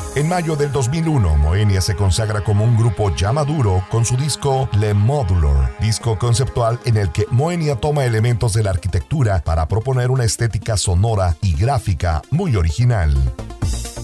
En mayo del 2001, Moenia se consagra como un grupo ya maduro con su disco Le Modulor, disco conceptual en el que Moenia toma elementos de la arquitectura para proponer una estética sonora y gráfica muy original.